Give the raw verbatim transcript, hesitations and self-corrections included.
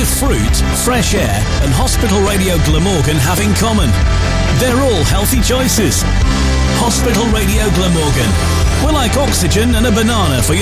with fruit, fresh air and Hospital Radio Glamorgan have in common? They're all healthy choices. Hospital Radio Glamorgan. We're like oxygen and a banana for your